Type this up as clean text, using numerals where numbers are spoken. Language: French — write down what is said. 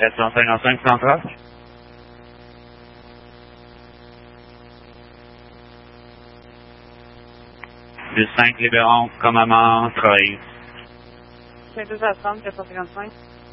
455 central. Du 5 Libéron, commandement 13. C'est 2 à 30, 455.